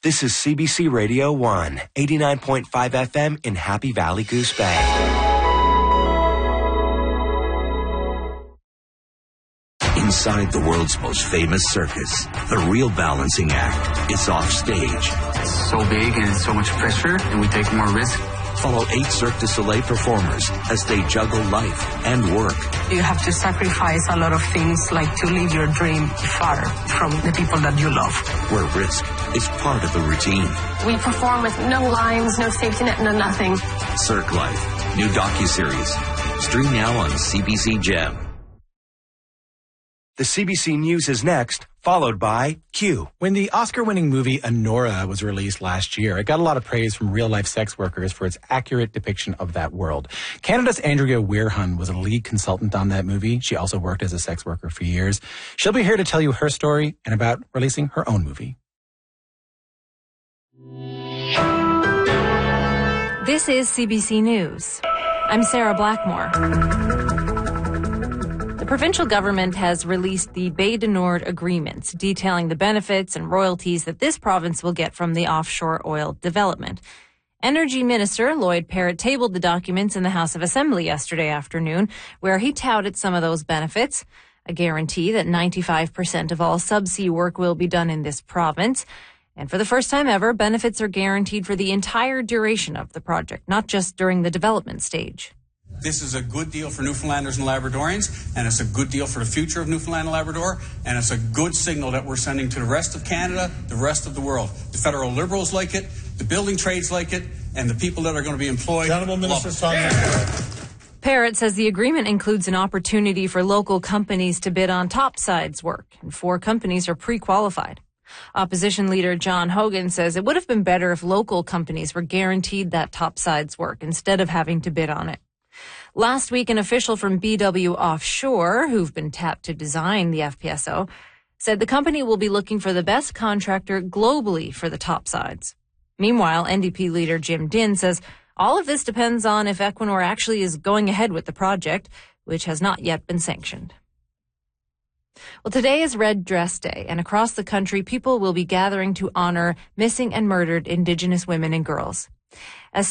This is CBC Radio 1, 89.5 FM in Happy Valley, Goose Bay. Inside the world's most famous circus, the real balancing act is off stage. It's so big and it's so much pressure, and we take more risk. Follow 8 Cirque du Soleil performers as they juggle life and work. You have to sacrifice a lot of things, like to live your dream far from the people that you love. Where risk is part of the routine. We perform with no lines, no safety net, no nothing. Cirque Life, new docuseries. Stream now on CBC Gem. The CBC News is next, followed by Q. When the Oscar-winning movie Anora was released last year, it got a lot of praise from real-life sex workers for its accurate depiction of that world. Canada's Andrea Weirhun was a lead consultant on that movie. She also worked as a sex worker for years. She'll be here to tell you her story and about releasing her own movie. This is CBC News. I'm Sarah Blackmore. The provincial government has released the Bay du Nord agreements, detailing the benefits and royalties that this province will get from the offshore oil development. Energy Minister Lloyd Parrott tabled the documents in the House of Assembly yesterday afternoon, where he touted some of those benefits: a guarantee that 95% of all subsea work will be done in this province. And for the first time ever, benefits are guaranteed for the entire duration of the project, not just during the development stage. This is a good deal for Newfoundlanders and Labradorians, and it's a good deal for the future of Newfoundland and Labrador, and it's a good signal that we're sending to the rest of Canada, the rest of the world. The federal Liberals like it, the building trades like it, and the people that are going to be employed love it. Parrott says the agreement includes an opportunity for local companies to bid on topsides work, and 4 companies are pre-qualified. Opposition leader John Hogan says it would have been better if local companies were guaranteed that topsides work instead of having to bid on it. Last week, an official from BW Offshore, who've been tapped to design the FPSO, said the company will be looking for the best contractor globally for the topsides. Meanwhile, NDP leader Jim Dinn says all of this depends on if Equinor actually is going ahead with the project, which has not yet been sanctioned. Well, today is Red Dress Day, and across the country, people will be gathering to honor missing and murdered Indigenous women and girls. As